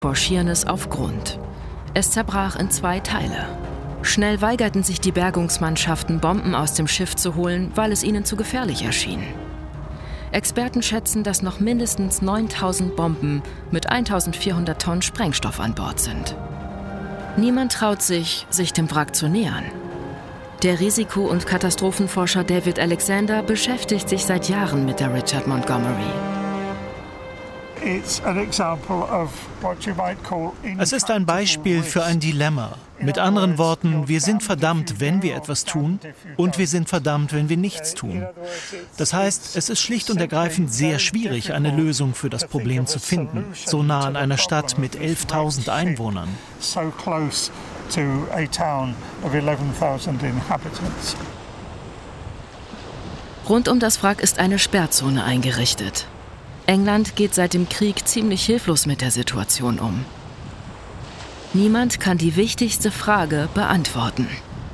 vor Sheerness auf Grund. Es zerbrach in 2 Teile. Schnell weigerten sich die Bergungsmannschaften, Bomben aus dem Schiff zu holen, weil es ihnen zu gefährlich erschien. Experten schätzen, dass noch mindestens 9.000 Bomben mit 1.400 Tonnen Sprengstoff an Bord sind. Niemand traut sich dem Wrack zu nähern. Der Risiko- und Katastrophenforscher David Alexander beschäftigt sich seit Jahren mit der Richard Montgomery. Es ist ein Beispiel für ein Dilemma. Mit anderen Worten, wir sind verdammt, wenn wir etwas tun, und wir sind verdammt, wenn wir nichts tun. Das heißt, es ist schlicht und ergreifend sehr schwierig, eine Lösung für das Problem zu finden, so nah an einer Stadt mit 11.000 Einwohnern. Rund um das Wrack ist eine Sperrzone eingerichtet. England geht seit dem Krieg ziemlich hilflos mit der Situation um. Niemand kann die wichtigste Frage beantworten.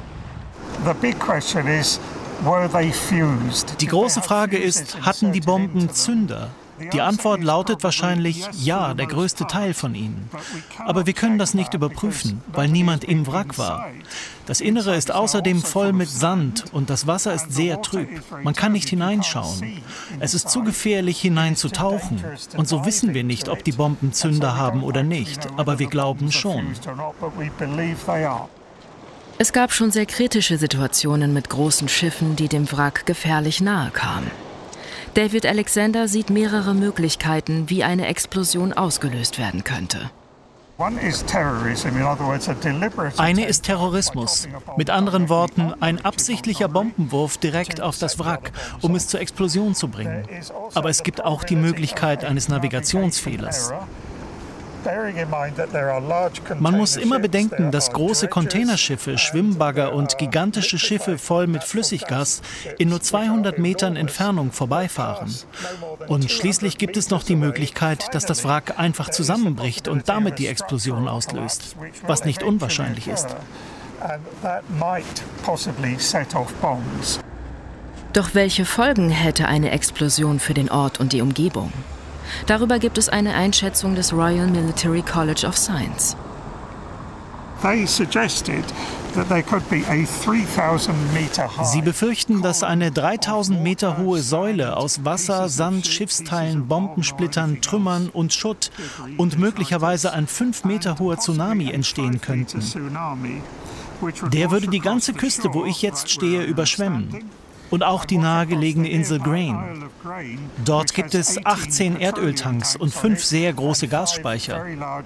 Die große Frage ist, hatten die Bomben Zünder? Die Antwort lautet wahrscheinlich ja, der größte Teil von ihnen. Aber wir können das nicht überprüfen, weil niemand im Wrack war. Das Innere ist außerdem voll mit Sand und das Wasser ist sehr trüb. Man kann nicht hineinschauen. Es ist zu gefährlich, hineinzutauchen. Und so wissen wir nicht, ob die Bomben Zünder haben oder nicht. Aber wir glauben schon. Es gab schon sehr kritische Situationen mit großen Schiffen, die dem Wrack gefährlich nahe kamen. David Alexander sieht mehrere Möglichkeiten, wie eine Explosion ausgelöst werden könnte. Eine ist Terrorismus. Mit anderen Worten, ein absichtlicher Bombenwurf direkt auf das Wrack, um es zur Explosion zu bringen. Aber es gibt auch die Möglichkeit eines Navigationsfehlers. Man muss immer bedenken, dass große Containerschiffe, Schwimmbagger und gigantische Schiffe voll mit Flüssiggas in nur 200 Metern Entfernung vorbeifahren. Und schließlich gibt es noch die Möglichkeit, dass das Wrack einfach zusammenbricht und damit die Explosion auslöst, was nicht unwahrscheinlich ist. Doch welche Folgen hätte eine Explosion für den Ort und die Umgebung? Darüber gibt es eine Einschätzung des Royal Military College of Science. Sie befürchten, dass eine 3000 Meter hohe Säule aus Wasser, Sand, Schiffsteilen, Bombensplittern, Trümmern und Schutt und möglicherweise ein 5 Meter hoher Tsunami entstehen könnten. Der würde die ganze Küste, wo ich jetzt stehe, überschwemmen. Und auch die nahegelegene Insel Grain. Dort gibt es 18 Erdöltanks und 5 sehr große Gasspeicher.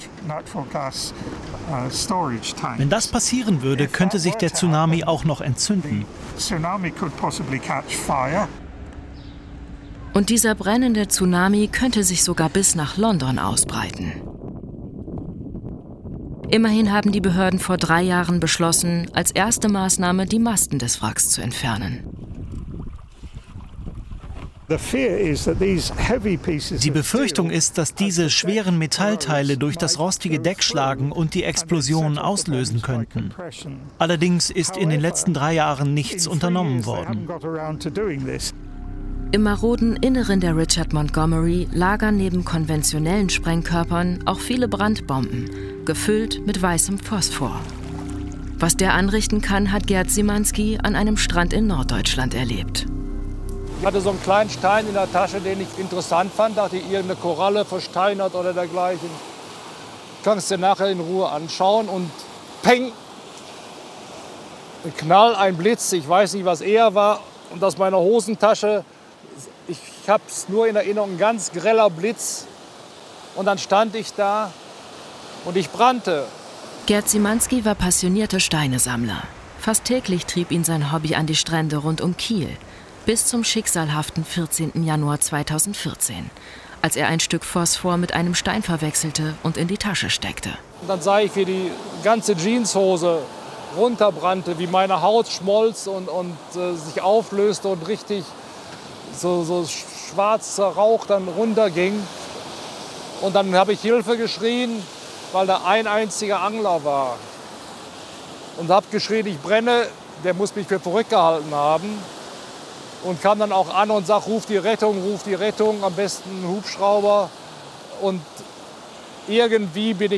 Wenn das passieren würde, könnte sich der Tsunami auch noch entzünden. Und dieser brennende Tsunami könnte sich sogar bis nach London ausbreiten. Immerhin haben die Behörden vor 3 Jahren beschlossen, als erste Maßnahme die Masten des Wracks zu entfernen. Die Befürchtung ist, dass diese schweren Metallteile durch das rostige Deck schlagen und die Explosion auslösen könnten. Allerdings ist in den letzten 3 Jahren nichts unternommen worden. Im maroden Inneren der Richard Montgomery lagern neben konventionellen Sprengkörpern auch viele Brandbomben, gefüllt mit weißem Phosphor. Was der anrichten kann, hat Gerd Szymanski an einem Strand in Norddeutschland erlebt. Ich hatte so einen kleinen Stein in der Tasche, den ich interessant fand. Dachte ich, irgendeine Koralle versteinert oder dergleichen. Kannst du dir nachher in Ruhe anschauen und peng! Ein Knall, ein Blitz, ich weiß nicht, was eher war. Und aus meiner Hosentasche, ich habe es nur in Erinnerung, ein ganz greller Blitz. Und dann stand ich da und ich brannte. Gerd Szymanski war passionierter Steinesammler. Fast täglich trieb ihn sein Hobby an die Strände rund um Kiel. Bis zum schicksalhaften 14. Januar 2014, als er ein Stück Phosphor mit einem Stein verwechselte und in die Tasche steckte. Und dann sah ich, wie die ganze Jeanshose runterbrannte, wie meine Haut schmolz und sich auflöste und richtig so schwarzer Rauch dann runterging. Und dann habe ich Hilfe geschrien, weil da ein einziger Angler war. Und habe geschrien, ich brenne, der muss mich für verrückt gehalten haben. Und kam dann auch an und sagt, ruf die Rettung, am besten einen Hubschrauber. Und irgendwie bin ich